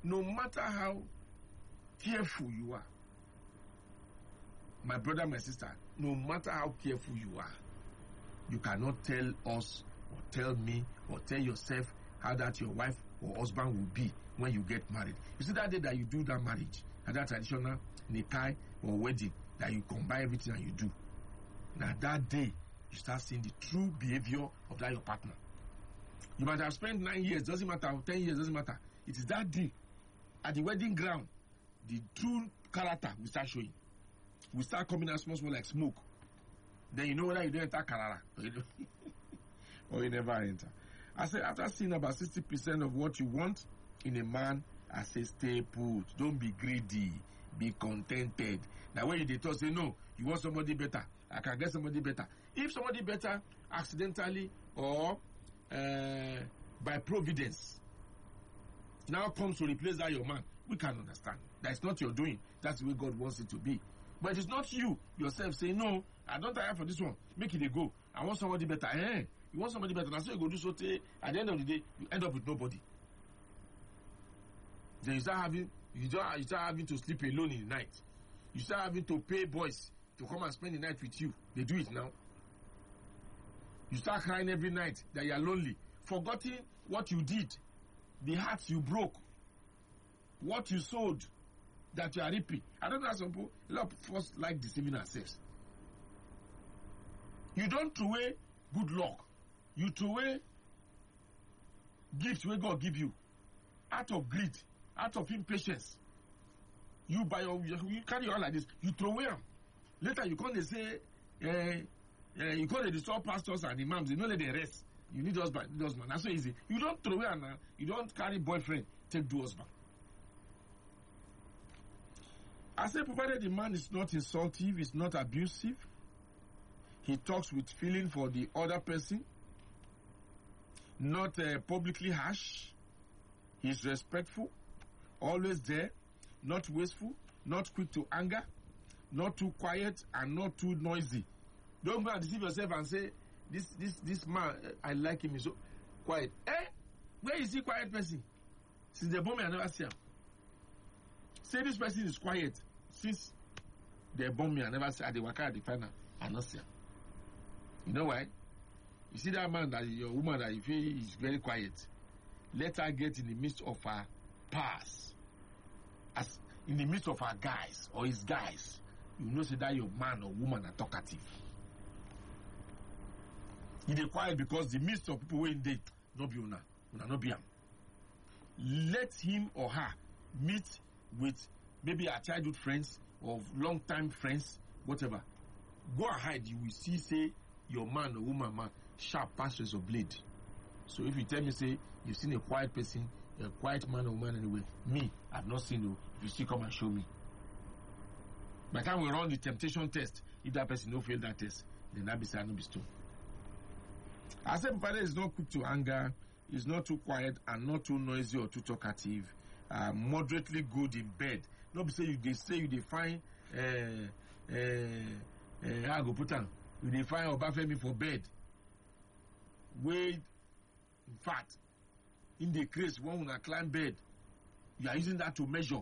No matter how careful you are, my brother, my sister, no matter how careful you are, you cannot tell us or tell me or tell yourself how that your wife or husband will be when you get married. You see, that day that you do that marriage, and that traditional nikah or wedding, that you combine everything and you do. Now that day, you start seeing the true behavior of that your partner. You might have spent 9 years, doesn't matter, 10 years, doesn't matter. It is that day, at the wedding ground, the true character will start showing. Will start coming out small like smoke. Then you know whether you don't enter Karara or you never enter. I said, after seeing about 60% of what you want in a man, I say, stay put. Don't be greedy. Be contented. Now, when you talk, say, no, you want somebody better. I can get somebody better. If somebody better, accidentally or by providence, now comes to replace that your man, we can understand. That's not your doing. That's the way God wants it to be. But it's not you yourself saying, no, I don't tire for this one. Make it a go. I want somebody better. You want somebody better. That's why you go do so. At the end of the day, you end up with nobody. Then you start having to sleep alone in the night. You start having to pay boys to come and spend the night with you. They do it now. You start crying every night that you are lonely, forgetting what you did, the hearts you broke, what you sowed, that you are reaping. I don't know how some people, a lot of us like deceiving ourselves. You don't throw away good luck. You throw away gifts where God give you out of greed, out of impatience. You carry on like this. You throw away them. Later you come and say, you call the disturb pastors and imams. You know let they rest. You need husband. That's so easy. You don't throw away now. You don't carry boyfriend. Take do husband. I say, provided the man is not insultive, is not abusive, he talks with feeling for the other person, not publicly harsh, he's respectful, always there, not wasteful, not quick to anger, not too quiet and not too noisy. Don't go and deceive yourself and say, this man, I like him, he's so quiet. Where is the quiet person? Since the bomb, I never see him. Say this person is quiet. Since they bomb me, I never see. At the waka at the final, I not see him. You know why? You see that man, that your woman that you feel is very quiet. Let her get in the midst of her past, as in the midst of her guys or his guys. You know, say that your man or woman are talkative. He dey quiet because the midst of people when they not be una not be him. Let him or her meet with maybe our childhood friends or long-time friends, whatever. Go ahead, you will see, say, your man or woman, sharp pastures of blade. So if you tell me, say, you've seen a quiet person, a quiet man or woman anyway, me, I've not seen you. If you still come and show me. By the time we run the temptation test, if that person don't fail that test, then that be say, no be stone. I said, Father is not quick to anger, is not too quiet and not too noisy or too talkative. Moderately good in bed. Not be say you define how go put on. You define Obafemi for bed. Wait, in fact, in the case when una climb bed, you are using that to measure.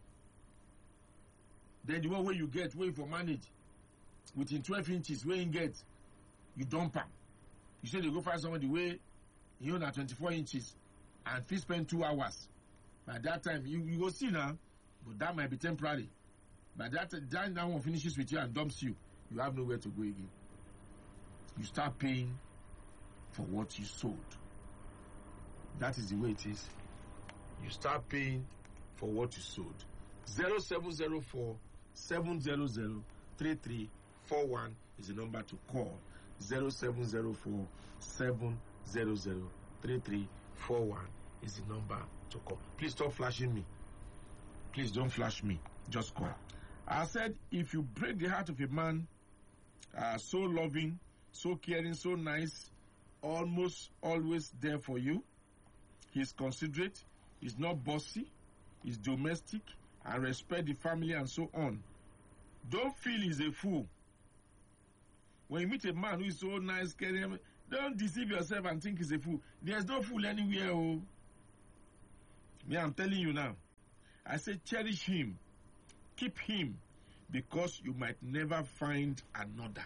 Then the one where you get, where you for manage, within 12 inches, where you get, you dump am. You say they go find somebody where you own at 24 inches and if you spend 2 hours. By that time, you go see now, but that might be temporary. By that one finishes with you and dumps you, you have nowhere to go again. You start paying for what you sold. That is the way it is. You start paying for what you sold. 0704 700 3341 is the number to call. 0704 700 3341 is the number to call. Please stop flashing me. Please don't flash me. Just call. I said, if you break the heart of a man, so loving, so caring, so nice, almost always there for you, he's considerate, he's not bossy, he's domestic, and respect the family and so on. Don't feel he's a fool. When you meet a man who is so nice, caring, don't deceive yourself and think he's a fool. There's no fool anywhere. Oh. Me, I'm telling you now. I say cherish him. Keep him, because you might never find another.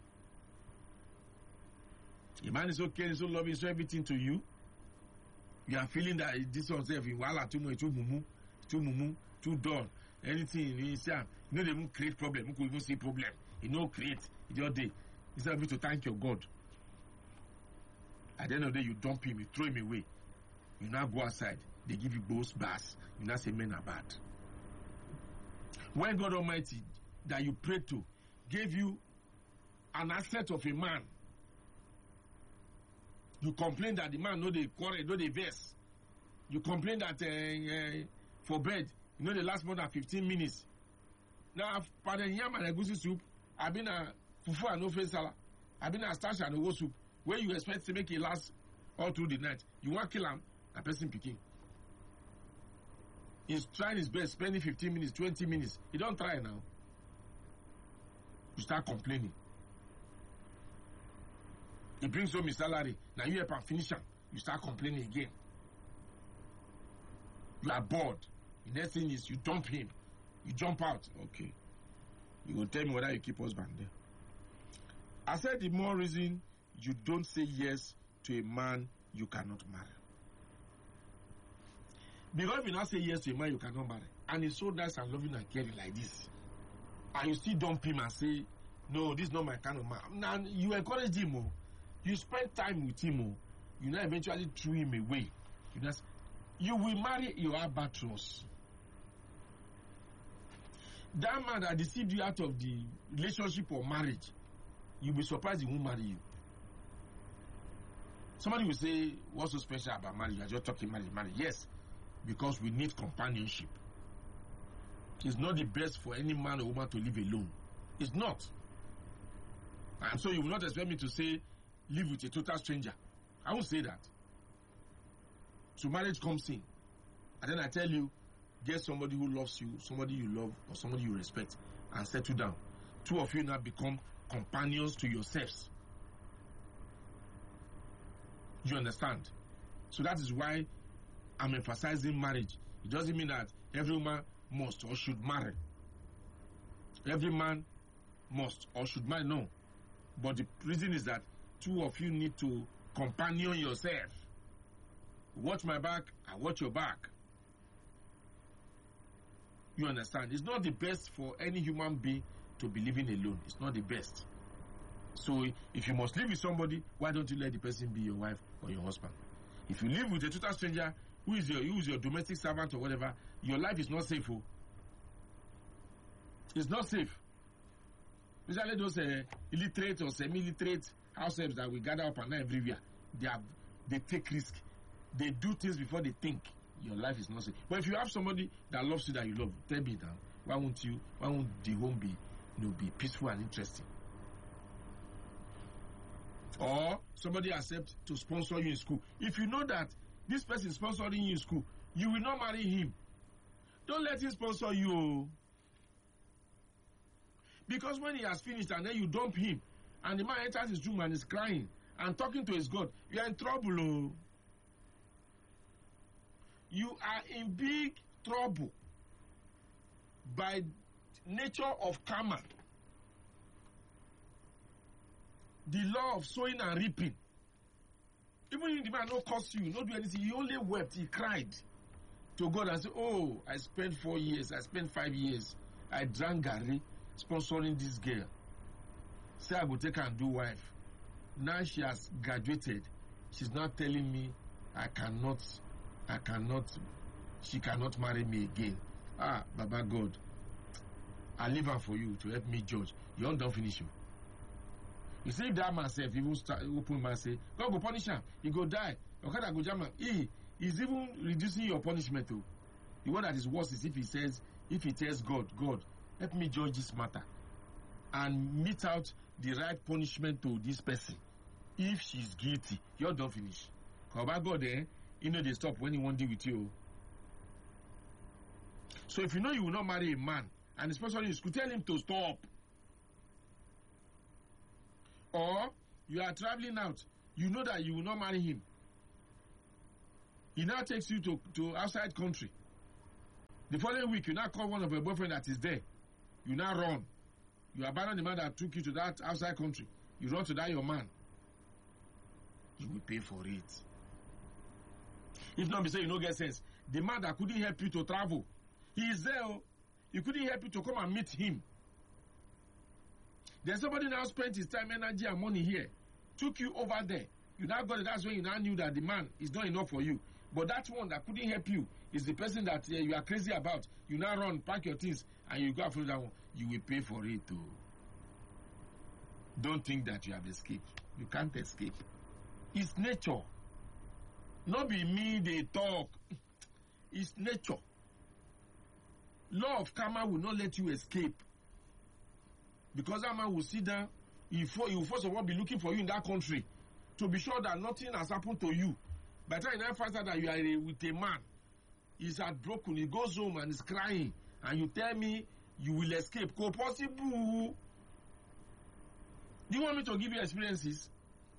A man is okay, so loving, so everything to you. You are feeling that this one self in wala too much, too mumu, too dull. Anything you say, you know they won't create problem. You could even see problem. You know create your day. Instead of you to thank your God. At the end of the day, you dump him, you throw him away. You now go outside. They give you both bars. You now say men are bad. When God Almighty that you pray to gave you an asset of a man, you complain that the man know the quarrel, know the verse. You complain that for bed, you know the last more than 15 minutes. Now, for the yam and egusi soup, I've been a fufu and no face salad. I've been a starch and ogo soup. Where you expect to make it last all through the night, you want to kill him, a person picking. He's trying his best, spending 15 minutes, 20 minutes. He don't try now. You start complaining. He brings home his salary. Now you help him finish him. You start complaining again. You are bored. The next thing is you dump him. You jump out. Okay. You will tell me whether you keep husband there. I said the more reason you don't say yes to a man you cannot marry. Because if you not say yes to a man you cannot marry, and he's so nice and loving and caring like this, and you still dump him and say, no, this is not my kind of man. Now you encourage him, oh. You spend time with him, oh. You not eventually throw him away. You will marry your albatross. That man that deceived you out of the relationship or marriage, you'll be surprised he won't marry you. Somebody will say, what's so special about marriage? You're just talking marriage. Yes, because we need companionship. It's not the best for any man or woman to live alone. It's not. And so you will not expect me to say, live with a total stranger. I won't say that. So marriage comes in. And then I tell you, get somebody who loves you, somebody you love, or somebody you respect, and settle down. Two of you now become companions to yourselves. You understand? So that is why I'm emphasizing marriage. It doesn't mean that every woman must or should marry. Every man must or should marry, no. But the reason is that two of you need to companion yourself. Watch my back, I watch your back. You understand? It's not the best for any human being to be living alone. It's not the best. So if you must live with somebody, why don't you let the person be your wife or your husband? If you live with a total stranger who is your domestic servant or whatever, your life is not safe. Oh. It's not safe. Especially those illiterate or semi-illiterate house helps that we gather up and down everywhere. They take risk. They do things before they think. Your life is not safe. But if you have somebody that loves you, that you love, tell me now, why won't the home be peaceful and interesting? Or somebody accept to sponsor you in school. If you know that this person is sponsoring you in school, you will not marry him. Don't let him sponsor you. Because when he has finished and then you dump him, and the man enters his room and is crying and talking to his God, you are in trouble. You are in big trouble by nature of karma. The law of sowing and reaping. Even if the man no curse you, no do anything, he only wept, he cried to God and said, oh, I spent 4 years, I spent 5 years, I drank Gary sponsoring this girl. Say I go take her and do wife. Now she has graduated. She's not telling me she cannot marry me again. Ah, Baba God, I leave her for you to help me judge. You don't finish you. You see if that man self even start open man say, God go punish him, he go die. Okay, that go jam him. He is even reducing your punishment too. The one that is worse is if he tells God, help me judge this matter and mete out the right punishment to this person. If she's guilty, you don't finish. Because by God there, they stop when he won't deal with you. So if you know you will not marry a man, and especially you could tell him to stop. Or you are traveling out, you know that you will not marry him. He now takes you to outside country. The following week, you now call one of your boyfriend that is there. You now run. You abandon the man that took you to that outside country. You run to that your man. You will pay for it. If not, be say you don't get sense. The man that couldn't help you to travel, he is there. He couldn't help you to come and meet him. Then somebody now spent his time, energy, and money here, took you over there. You now got it. That's when you now knew that the man is not enough for you. But that one that couldn't help you is the person that you are crazy about. You now run, pack your things, and you go after that one. You will pay for it too. Don't think that you have escaped. You can't escape. It's nature. Not be me, they talk. It's nature. Law of karma will not let you escape. Because that man will sit down, he will first of all be looking for you in that country to be sure that nothing has happened to you. By the time you find out that you are with a man, he's heartbroken, he goes home and is crying, and you tell me you will escape. Co possible. Do you want me to give you experiences?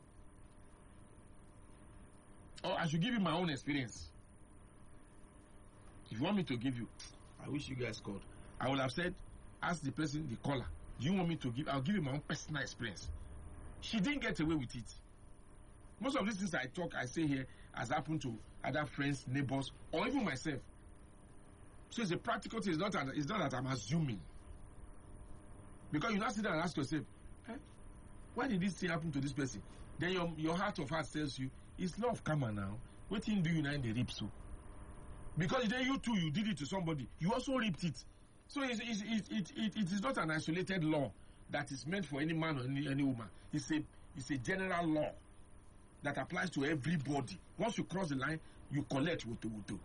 Or I should give you my own experience? If you want me to give you, I wish you guys called. I would have said, ask the person, the caller, do you want me to give? I'll give you my own personal experience. She didn't get away with it. Most of these things I say here has happened to other friends, neighbors, or even myself. So it's a practical thing. It's not that I'm assuming. Because you now sit down and ask yourself, why did this thing happen to this person? Then your heart of hearts tells you, it's law of karma now. What thing do you now in the rip so? Because then you too, you did it to somebody. You also ripped it. So it is not an isolated law that is meant for any man or any woman. It's a general law that applies to everybody. Once you cross the line, you collect wutu.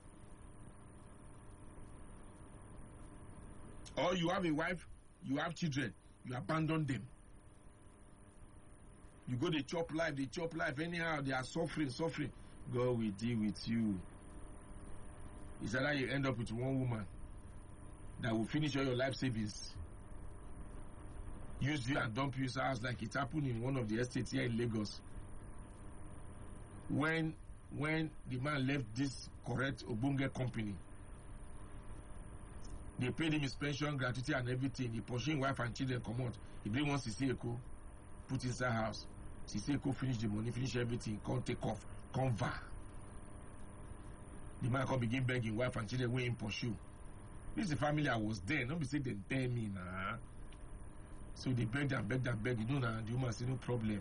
Or you have a wife, you have children, you abandon them. You go, they chop life anyhow, they are suffering. God will deal with you. It's either you end up with one woman that will finish all your life savings, use you and dump you house like it happened in one of the estates here in Lagos. When the man left this correct Obunge company, they paid him his pension, gratuity and everything. He pursuing wife and children come out. He bring one Siseko, put inside house. Siseko finish the money, finish everything, can't take off, come va. The man can begin begging wife and children way in pursue. This is the family I was there. Don't be saying they tell me nah. So they begged. You know now, the woman said no problem.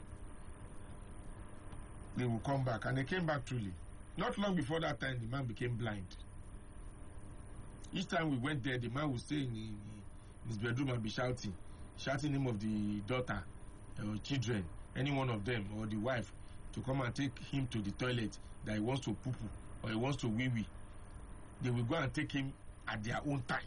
They will come back, and they came back truly. Not long before that time, the man became blind. Each time we went there, the man would stay in his bedroom and be shouting name of the daughter or children, any one of them, or the wife, to come and take him to the toilet that he wants to poo-poo or he wants to wee-wee. They will go and take him at their own time.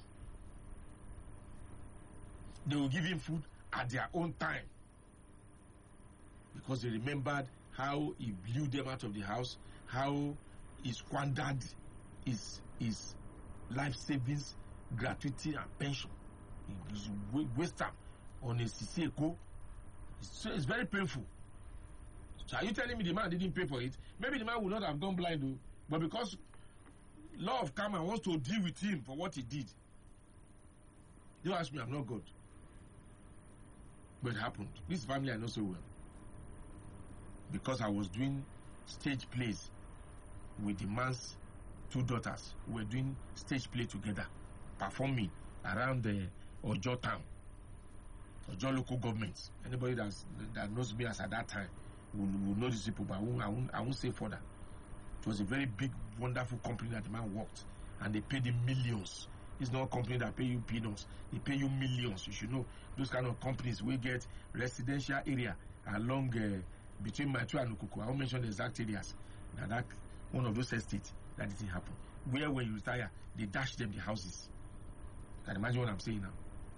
They will give him food at their own time. Because they remembered how he blew them out of the house, how he squandered his life savings, gratuity and pension. He wasted them on a Siseko. It's very painful. So are you telling me the man didn't pay for it? Maybe the man would not have gone blind though, but because law of karma wants to deal with him for what he did. Don't ask me, I'm not God. But it happened. This family I know so well. Because I was doing stage plays with the man's two daughters. We were doing stage play together, performing around the Ojo town, Ojo local government. Anybody that knows me as at that time will know these people, but I won't say further. It was a very big, wonderful company that the man worked, and they paid him millions. It's not a company that pay you peanuts. They pay you millions. You should know those kind of companies will get residential area along between Maitu and Ukuku. I won't mention the exact areas. Now that one of those estates that didn't happen. Where when you retire, they dash them the houses. You can imagine what I'm saying now.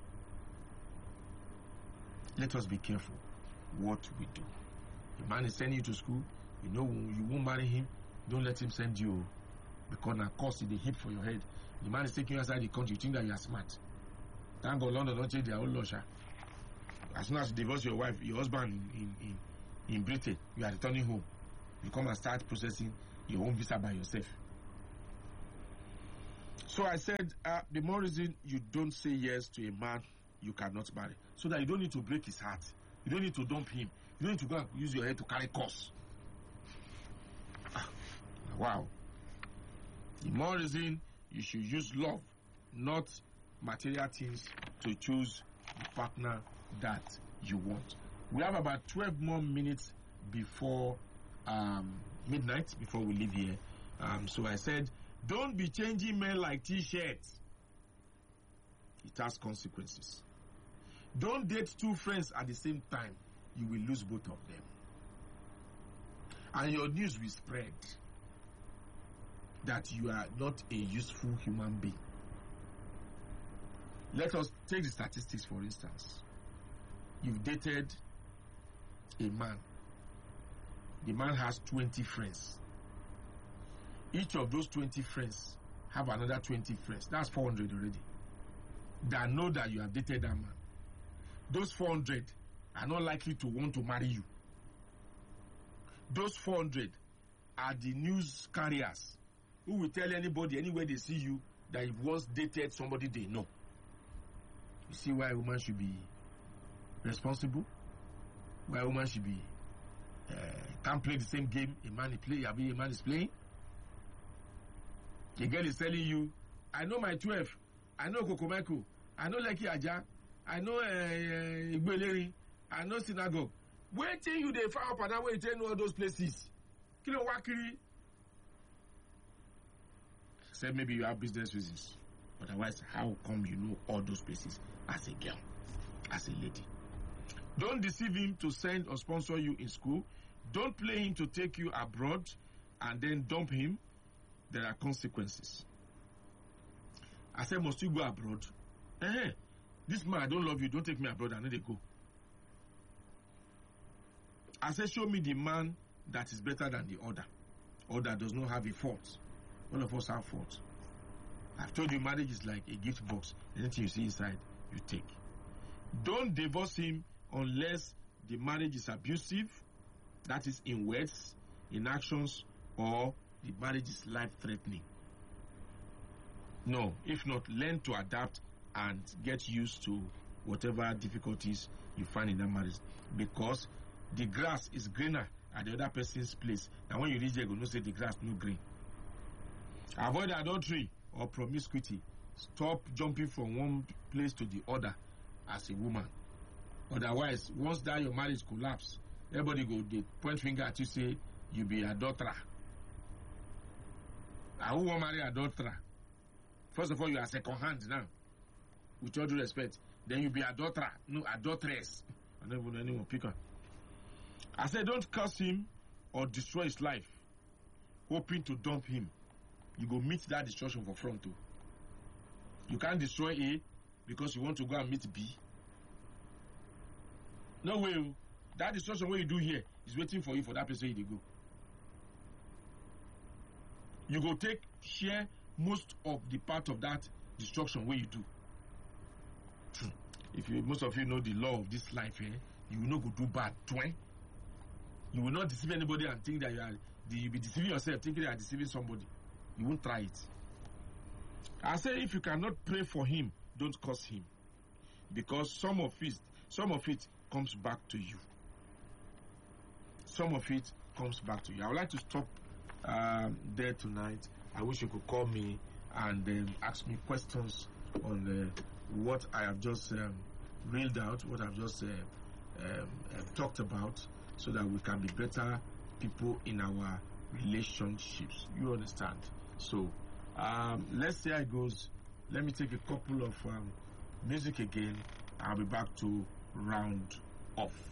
Let us be careful what we do. The man is sending you to school. You know you won't marry him. Don't let him send you, because now cost is the hip for your head. The man is taking you outside the country. You think that you are smart. Thank God London don't change their own law. As soon as you divorce your wife, your husband in Britain, you are returning home. You come and start processing your own visa by yourself. So I said, the more reason you don't say yes to a man you cannot marry, so that you don't need to break his heart. You don't need to dump him. You don't need to go and use your head to carry curse. Wow. The more reason you should use love, not material things, to choose the partner that you want. We have about 12 more minutes before midnight, before we leave here. So I said, don't be changing men like t-shirts. It has consequences. Don't date two friends at the same time. You will lose both of them. And your news will spread that you are not a useful human being. Let us take the statistics, for instance. You've dated a man. The man has 20 friends. Each of those 20 friends have another 20 friends. That's 400 already. That know that you have dated that man. Those 400 are not likely to want to marry you. Those 400 are the news carriers who will tell anybody, anywhere they see you, that you've once dated somebody they know. You see why a woman should be responsible? Why a woman should be can't play the same game a man is playing? The girl is telling you, I know my 12, I know Kokomeko, I know Lekki Aja, I know Igbeleri, I know Synagogue. Wait till you they fire up and that way you tell all those places. Kilo Wakiri. Said maybe you have business reasons. But otherwise, how come you know all those places as a girl, as a lady? Don't deceive him to send or sponsor you in school. Don't play him to take you abroad and then dump him. There are consequences. I said, must you go abroad? This man, I don't love you. Don't take me abroad. I need to go. I said, show me the man that is better than the other, or that does not have a fault. All of us have faults. I've told you, marriage is like a gift box. Anything you see inside, you take. Don't divorce him unless the marriage is abusive, that is in words, in actions, or the marriage is life-threatening. No, if not, learn to adapt and get used to whatever difficulties you find in that marriage. Because the grass is greener at the other person's place. And when you reach there, you will not say the grass no green. Avoid adultery or promiscuity. Stop jumping from one place to the other as a woman. Otherwise, once that your marriage collapse, everybody go they point finger at you, say you be adulterer. I who want marry adulterer. First of all, you are second hand now, with all due respect. Then you be adulterer, no adulteress. I don't even know anyone pick on. I said, don't curse him or destroy his life, hoping to dump him. You go meet that destruction for front too. You can't destroy A because you want to go and meet B. No way. That destruction what you do here is waiting for you for that place where you go. You go share most of the part of that destruction where you do. If most of you know the law of this life, you will not go do bad. You will not deceive anybody and think that you'll be deceiving yourself, thinking you are deceiving somebody. You won't try it. I say if you cannot pray for him, don't curse him. Because some of it comes back to you. Some of it comes back to you. I would like to stop there tonight. I wish you could call me and ask me questions on what I have just reeled out, what I've just talked about, so that we can be better people in our relationships. You understand? So let's see how it goes. Let me take a couple of music again. I'll be back to round off.